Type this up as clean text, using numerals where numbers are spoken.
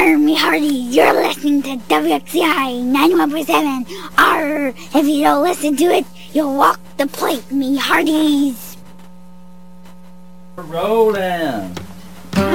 Arr, me hearties, you're listening to WXCI 91.7. Arr, if you don't listen to it, you'll walk the plank, me hearties. Rolling.